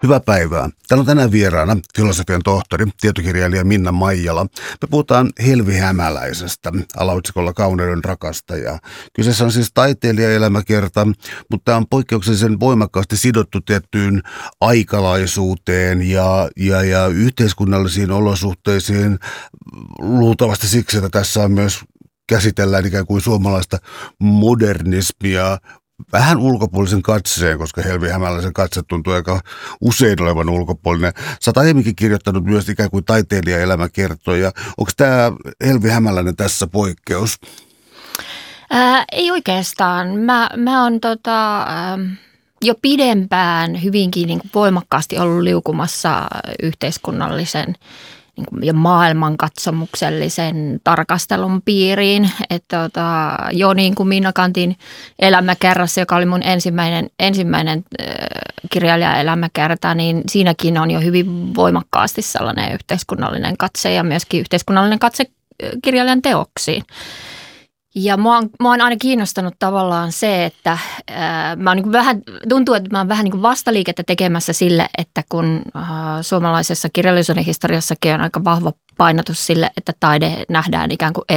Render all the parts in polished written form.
Hyvää päivää. Täällä on tänään vieraana filosofian tohtori, tietokirjailija Minna Maijala. Me puhutaan Helvi Hämäläisestä, alaotsikolla Kauneuden rakastaja. Kyseessä on siis taiteilijaelämäkerta, mutta tämä on poikkeuksellisen voimakkaasti sidottu tiettyyn aikalaisuuteen ja yhteiskunnallisiin olosuhteisiin. Luultavasti siksi, että tässä on myös käsitellään ikään kuin suomalaista modernismia vähän ulkopuolisen katseen, koska Helvi Hämäläisen katse tuntuu aika usein olevan ulkopuolinen. Sä oot aiemminkin kirjoittanut myös ikään kuin taiteilijaelämäkertoja. Onko tämä Helvi Hämäläinen tässä poikkeus? Ei oikeastaan. Mä oon jo pidempään hyvinkin niin kuin voimakkaasti ollut liukumassa yhteiskunnallisen ja maailmankatsomuksellisen tarkastelun piiriin. Että jo niin kuin Minna Canthin elämäkerrassa, joka oli mun ensimmäinen kirjailijaelämäkerta, niin siinäkin on jo hyvin voimakkaasti sellainen yhteiskunnallinen katse ja myöskin yhteiskunnallinen katse kirjailijan teoksiin. Ja mua on aina kiinnostanut tavallaan se, että tuntuu, että mä oon vähän niin kuin vastaliikettä tekemässä sille, että kun suomalaisessa kirjallisuuden historiassakin on aika vahva painotus sille, että taide nähdään ikään kuin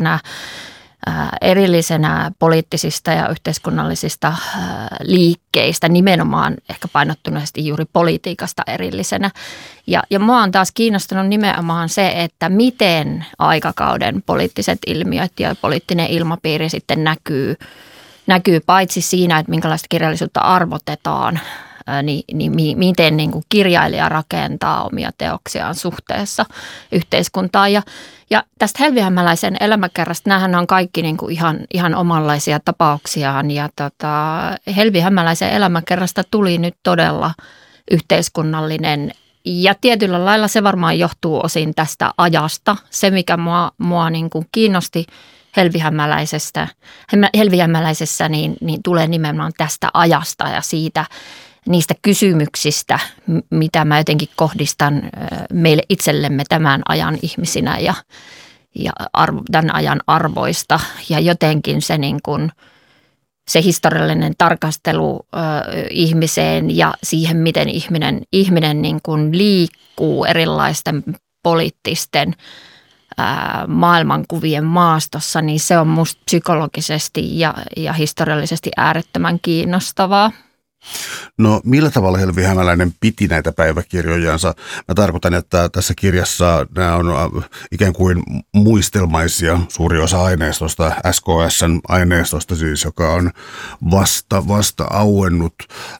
erillisenä poliittisista ja yhteiskunnallisista liikkeistä, nimenomaan ehkä painottuneesti juuri politiikasta erillisenä. Ja mua on taas kiinnostunut nimenomaan se, että miten aikakauden poliittiset ilmiöt ja poliittinen ilmapiiri sitten näkyy paitsi siinä, että minkälaista kirjallisuutta arvotetaan, niin miten niin kuin kirjailija rakentaa omia teoksiaan suhteessa yhteiskuntaan. Ja tästä Helvi Hämäläisen elämäkerrasta, näähän on kaikki niin kuin ihan omanlaisia tapauksiaan. Ja Helvi Hämäläisen elämäkerrasta tuli nyt todella yhteiskunnallinen. Ja tietyllä lailla se varmaan johtuu osin tästä ajasta. Se, mikä mua niin kuin kiinnosti Helvi Hämäläisessä, niin tulee nimenomaan tästä ajasta ja niistä kysymyksistä, mitä mä jotenkin kohdistan meille itsellemme tämän ajan ihmisinä ja tämän ajan arvoista. Ja jotenkin se, niin kuin, se historiallinen tarkastelu ihmiseen ja siihen, miten ihminen niin kuin liikkuu erilaisten poliittisten maailmankuvien maastossa, niin se on musta psykologisesti ja historiallisesti äärettömän kiinnostavaa. No millä tavalla Helvi Hämäläinen piti näitä päiväkirjojansa? Mä tarkoitan, että tässä kirjassa nämä on ikään kuin muistelmaisia, suuri osa aineistosta, SKS:n aineistosta siis, joka on vasta auennut,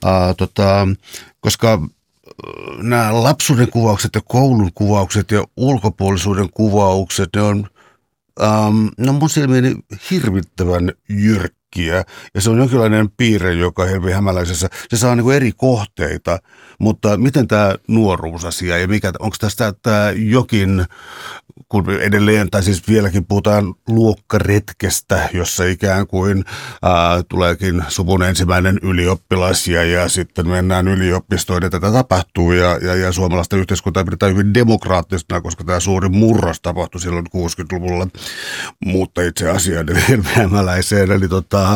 koska nämä lapsuuden kuvaukset ja koulun kuvaukset ja ulkopuolisuuden kuvaukset, ne on mun silmiini hirvittävän jyrkkiä. Ja se on jonkinlainen piirre, joka Helvi Hämäläisessä, se saa niin kuin eri kohteita, mutta miten tämä nuoruusasia ja onko tästä tämä jokin, kun edelleen, tai siis vieläkin puhutaan luokkaretkestä, jossa ikään kuin tuleekin suvun ensimmäinen ylioppilas ja sitten mennään yliopistoon ja tätä tapahtuu ja suomalaista yhteiskuntaa pidetään hyvin demokraattisena, koska tämä suuri murros tapahtui silloin 60-luvulla, mutta itse asiaan eli Helvi Hämäläiseen, eli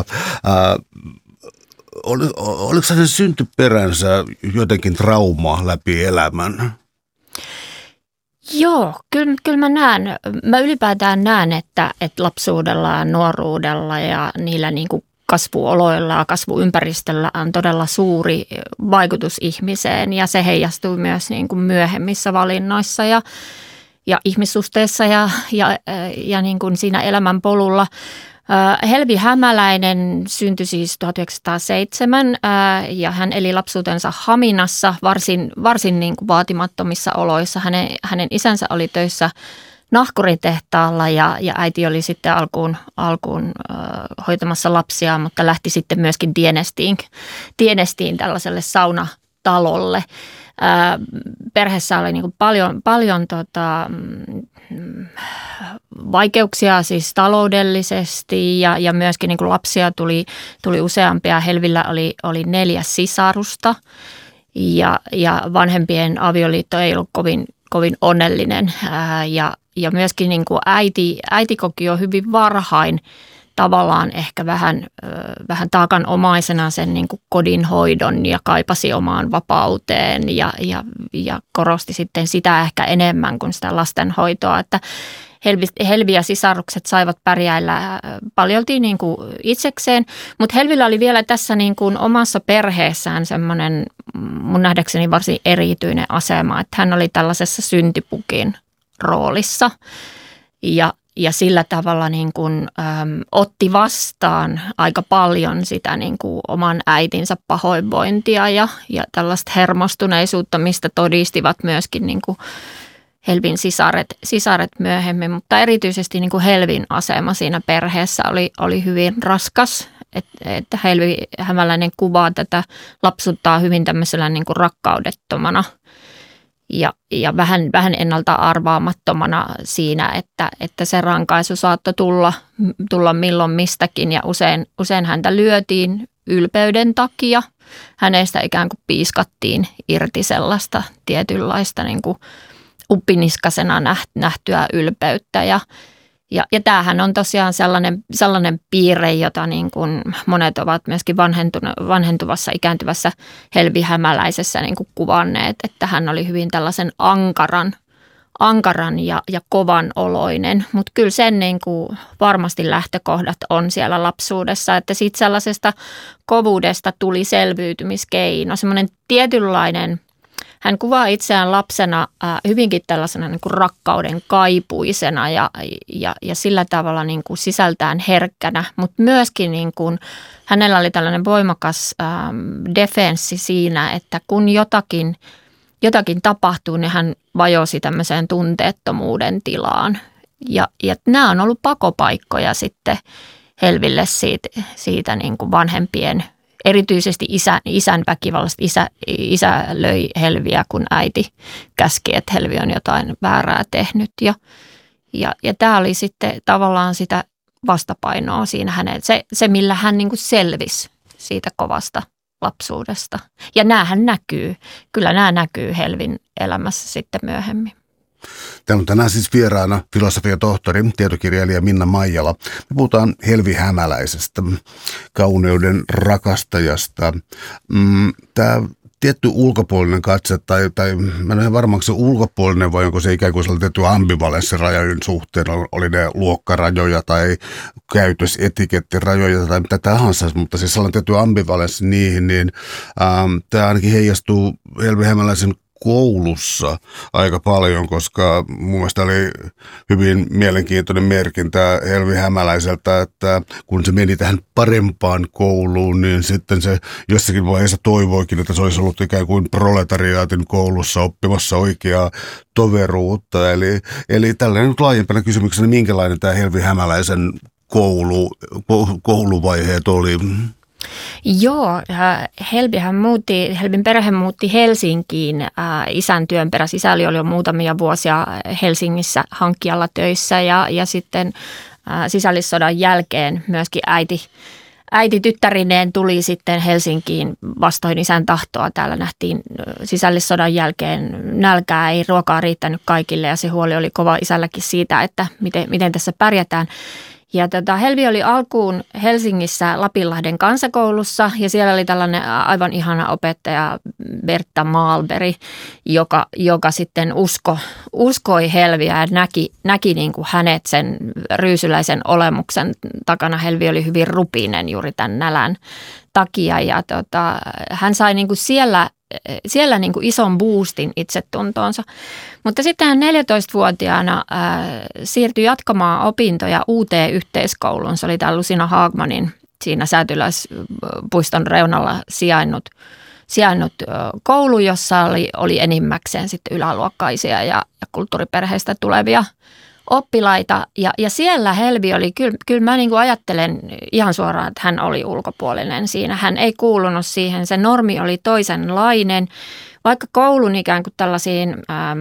oliko se syntyperänsä jotenkin trauma läpi elämän? Joo, kyllä mä ylipäätään näen, että lapsuudella ja nuoruudella ja niillä niin kuin kasvuoloilla ja kasvuympäristöllä on todella suuri vaikutus ihmiseen ja se heijastuu myös niin kuin myöhemmissä valinnoissa ja ihmissuhteissa ja niin kuin siinä elämänpolulla. Helvi Hämäläinen syntyi siis 1907 ja hän eli lapsuutensa Haminassa varsin niin kuin vaatimattomissa oloissa. Hänen isänsä oli töissä nahkuritehtaalla ja äiti oli sitten alkuun hoitamassa lapsia, mutta lähti sitten myöskin tienestiin tällaiselle saunatalolle. Perheessä oli niin kuin paljon vaikeuksia siis taloudellisesti ja myöskin niin kuin lapsia tuli useampia. Helvillä oli 4 sisarusta ja vanhempien avioliitto ei ollut kovin onnellinen ja myöskin niin kuin äiti koki jo hyvin varhain tavallaan ehkä vähän taakanomaisena sen niin kuin kodinhoidon ja kaipasi omaan vapauteen ja korosti sitten sitä ehkä enemmän kuin sitä lastenhoitoa, että Helvi ja sisarukset saivat pärjäillä paljolti niin kuin itsekseen, mutta Helvillä oli vielä tässä niin kuin omassa perheessään semmoinen mun nähdäkseni varsin erityinen asema, että hän oli tällaisessa syntipukin roolissa ja sillä tavalla niin kuin, otti vastaan aika paljon sitä niin kuin oman äitinsä pahoinvointia ja tällaista hermostuneisuutta, mistä todistivat myöskin niin kuin Helvin sisaret myöhemmin, mutta erityisesti niin kuin Helvin asema siinä perheessä oli hyvin raskas, että Helvi Hämäläinen kuvaa tätä lapsuuttaa hyvin tämmöisellä niin kuin rakkaudettomana ja vähän ennalta arvaamattomana siinä, että se rankaisu saattoi tulla milloin mistäkin ja usein häntä lyötiin ylpeyden takia. Hänestä ikään kuin piiskattiin irti sellaista tietynlaista niin kuin uppiniskasena nähtyä ylpeyttä ja tämähän on tosiaan sellainen piirre, jota niin kuin monet ovat myöskin vanhentuvassa, ikääntyvässä Helvi Hämäläisessä niin kuin kuvanneet, että hän oli hyvin tällaisen ankaran ja kovan oloinen, mutta kyllä sen niin kuin varmasti lähtökohdat on siellä lapsuudessa, että siitä sellaisesta kovuudesta tuli selviytymiskeino, semmoinen tietynlainen. Hän kuvaa itseään lapsena hyvinkin tällaisena niin kuin rakkauden kaipuisena ja sillä tavalla niin kuin sisältään herkkänä, mutta myöskin niin kuin hänellä oli tällainen voimakas defenssi siinä, että kun jotakin tapahtuu, niin hän vajosi tämmöiseen tunteettomuuden tilaan. Ja nämä on ollut pakopaikkoja sitten Helville siitä niin kuin vanhempien, erityisesti isän väkivallasta. Isä löi Helviä, kun äiti käski, että Helvi on jotain väärää tehnyt. Ja tämä oli sitten tavallaan sitä vastapainoa siinä hänelle. Se millä hän niin kuin selvisi siitä kovasta lapsuudesta. Ja kyllä nämä näkyy Helvin elämässä sitten myöhemmin. Täällä on tänään siis vieraana filosofiatohtori, tietokirjailija Minna Maijala. Me puhutaan Helvi Hämäläisestä, kauneuden rakastajasta. Tämä tietty ulkopuolinen katse, tai mä en ole varma, onko se ulkopuolinen vai onko se ikään kuin tietty ambivalenssi rajojen suhteen, oli ne luokkarajoja tai käytösetikettirajoja tai mitä tahansa, mutta siis sellainen tietty ambivalenssi niihin, niin tämä ainakin heijastuu Helvi Hämäläisen koulussa aika paljon, koska mun mielestä oli hyvin mielenkiintoinen merkintä Helvi Hämäläiseltä, että kun se meni tähän parempaan kouluun, niin sitten se jossakin vaiheessa toivoikin, että se olisi ollut ikään kuin proletariaatin koulussa oppimassa oikeaa toveruutta. Eli tällainen nyt laajempana kysymyksenä, minkälainen tämä Helvi Hämäläisen kouluvaiheet oli? Joo, Helvin perhe muutti Helsinkiin isän työn perässä. Isä oli jo muutamia vuosia Helsingissä hankkijalla töissä ja sitten sisällissodan jälkeen myöskin äiti tyttärineen tuli sitten Helsinkiin vastoin isän tahtoa. Täällä nähtiin sisällissodan jälkeen nälkää, ei ruokaa riittänyt kaikille ja se huoli oli kova isälläkin siitä, että miten tässä pärjätään. Ja Helvi oli alkuun Helsingissä Lapinlahden kansakoulussa ja siellä oli tällainen aivan ihana opettaja Bertta Maalberg, joka sitten uskoi Helviä ja näki niin kuin hänet sen ryysyläisen olemuksen takana. Helvi oli hyvin rupinen juuri tämän nälän takia ja hän sai niin kuin siellä niin kuin ison boostin itsetuntoonsa. Mutta sitten hän 14-vuotiaana siirtyi jatkamaan opintoja uuteen yhteiskouluun. Se oli tämä Lucina Haagmanin siinä Säätyläispuiston reunalla sijainnut koulu, jossa oli enimmäkseen sitten yläluokkaisia ja kulttuuriperheistä tulevia oppilaita. Ja siellä Helvi oli, kyllä mä niin kuin ajattelen ihan suoraan, että hän oli ulkopuolinen siinä. Hän ei kuulunut siihen, se normi oli toisenlainen. Vaikka koulun ikään kuin tällaisiin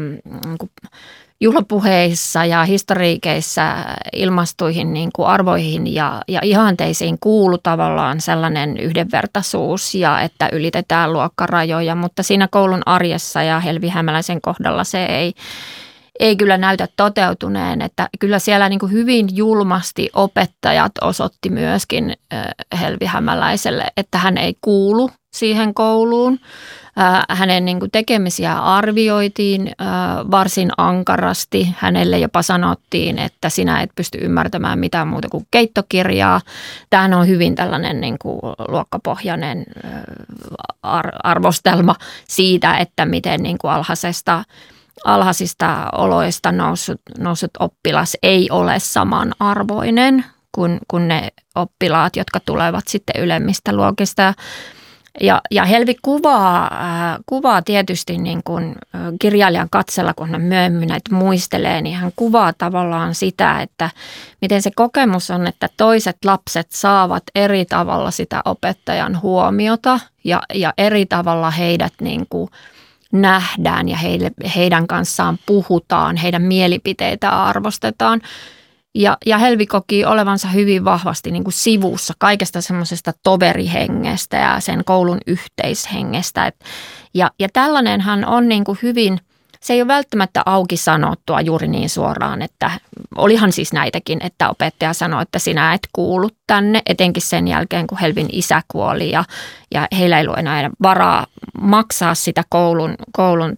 juhlapuheissa ja historiikeissa ilmastuihin niin kuin arvoihin ja ihanteisiin kuului tavallaan sellainen yhdenvertaisuus ja että ylitetään luokkarajoja, mutta siinä koulun arjessa ja Helvi Hämäläisen kohdalla se ei kyllä näytä toteutuneen, että kyllä siellä niin kuin hyvin julmasti opettajat osoitti myöskin Helvi Hämäläiselle, että hän ei kuulu siihen kouluun. Hänen niin kuin tekemisiä arvioitiin varsin ankarasti. Hänelle jopa sanottiin, että sinä et pysty ymmärtämään mitään muuta kuin keittokirjaa. Tämähän on hyvin tällainen niin kuin luokkapohjainen arvostelma siitä, että miten niin kuin alhaisista oloista noussut oppilas ei ole samanarvoinen kuin ne oppilaat, jotka tulevat sitten ylemmistä luokista. Ja Helvi kuvaa tietysti niin kuin kirjailijan katsella, kun hän myöhemmin näitä muistelee, niin hän kuvaa tavallaan sitä, että miten se kokemus on, että toiset lapset saavat eri tavalla sitä opettajan huomiota ja eri tavalla heidät niin kuin nähdään ja heidän kanssaan puhutaan, heidän mielipiteitään arvostetaan. Ja Helvi koki olevansa hyvin vahvasti niin kuin sivussa kaikesta semmoisesta toverihengestä ja sen koulun yhteishengestä. Ja tällainenhan on niin kuin hyvin, se ei ole välttämättä auki sanottua juuri niin suoraan, että olihan siis näitäkin, että opettaja sanoi, että sinä et kuulu tänne, etenkin sen jälkeen, kun Helvin isä kuoli ja heillä ei ollut enää varaa maksaa sitä koulun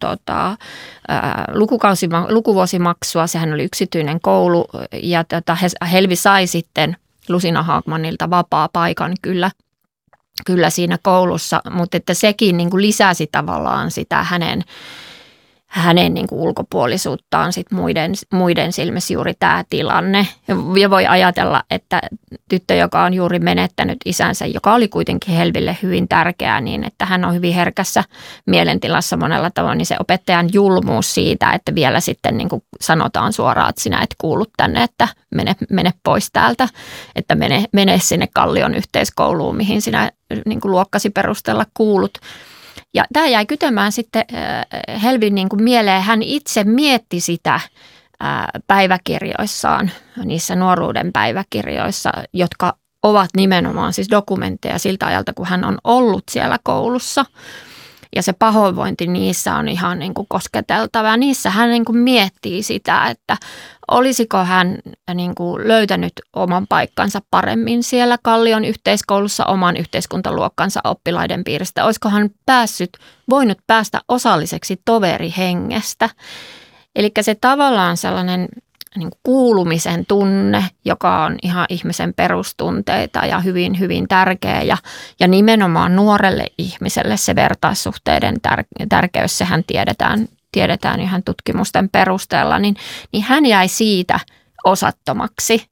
lukuvuosimaksua. Sehän oli yksityinen koulu ja Helvi sai sitten Lucina Haagmanilta vapaa paikan kyllä siinä koulussa, mutta että sekin niin kuin lisäsi tavallaan sitä hänen niin kuin ulkopuolisuuttaan sit muiden silmissä juuri tämä tilanne. Ja voi ajatella, että tyttö, joka on juuri menettänyt isänsä, joka oli kuitenkin Helville hyvin tärkeää, niin että hän on hyvin herkässä mielentilassa monella tavoin, niin se opettajan julmuus siitä, että vielä sitten niin kuin sanotaan suoraan, että sinä et kuulu tänne, että mene pois täältä, että mene sinne Kallion yhteiskouluun, mihin sinä niin kuin luokkasi perusteella kuulut. Ja tämä jäi kytemään sitten Helvin niin kuin mieleen. Hän itse mietti sitä päiväkirjoissaan, niissä nuoruuden päiväkirjoissa, jotka ovat nimenomaan siis dokumentteja siltä ajalta, kun hän on ollut siellä koulussa. Ja se pahoinvointi niissä on ihan niin kuin kosketeltava. Niissä hän niin kuin miettii sitä, että olisiko hän niin kuin löytänyt oman paikkansa paremmin siellä Kallion yhteiskoulussa oman yhteiskuntaluokkansa oppilaiden piiristä. Olisiko hän voinut päästä osalliseksi toverihengestä. Eli se tavallaan sellainen niin kuin kuulumisen tunne, joka on ihan ihmisen perustunteita ja hyvin, hyvin tärkeä. Ja nimenomaan nuorelle ihmiselle se vertaissuhteiden tärkeys, sehän tiedetään ihan tutkimusten perusteella, niin hän jäi siitä osattomaksi.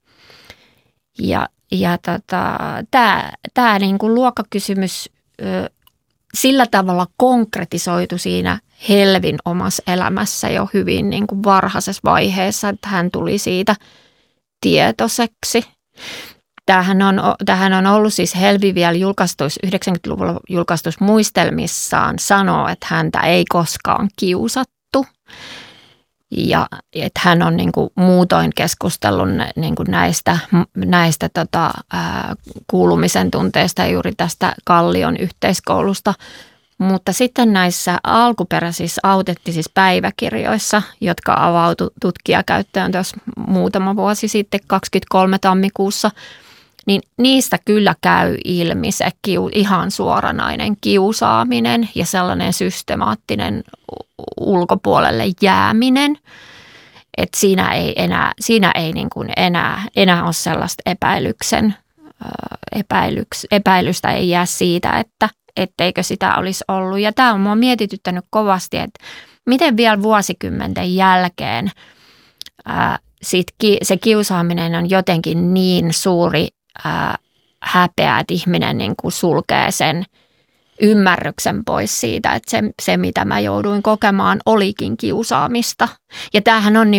Ja tämä niin kuin luokkakysymys sillä tavalla konkretisoitu siinä Helvin omassa elämässä jo hyvin niin kuin varhaisessa vaiheessa, että hän tuli siitä tietoiseksi. Tämähän on ollut siis Helvi vielä 90-luvulla julkaistuissa muistelmissaan sanoo, että häntä ei koskaan kiusattu. Ja että hän on niin kuin muutoin keskustellut niin kuin näistä kuulumisen tunteista juuri tästä Kallion yhteiskoulusta. Mutta sitten näissä alkuperäisissä autentisissa päiväkirjoissa, jotka avautui tutkijakäyttöön tuossa muutama vuosi sitten 23. tammikuussa, niin niistä kyllä käy ilmi se ihan suoranainen kiusaaminen ja sellainen systemaattinen ulkopuolelle jääminen. Että siinä ei niin kuin enää ole sellaista epäilystä ei jää siitä, etteikö sitä olisi ollut. Ja tämä on minua mietityttänyt kovasti, että miten vielä vuosikymmenten jälkeen se kiusaaminen on jotenkin niin suuri häpeä, että ihminen niin kuin sulkee sen ymmärryksen pois siitä, että se mitä mä jouduin kokemaan olikin kiusaamista. Ja tämähän on